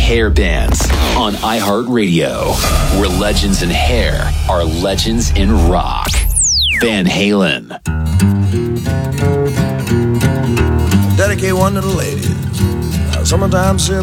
hair bands on iHeartRadio, where legends in hair are legends in rock. Van Halen. Dedicate one to the ladies. Summertime said